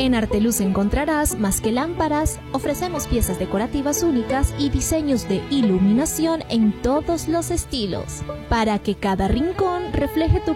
En Arteluz encontrarás más que lámparas, ofrecemos piezas decorativas únicas y diseños de iluminación en todos los estilos, para que cada rincón refleje tu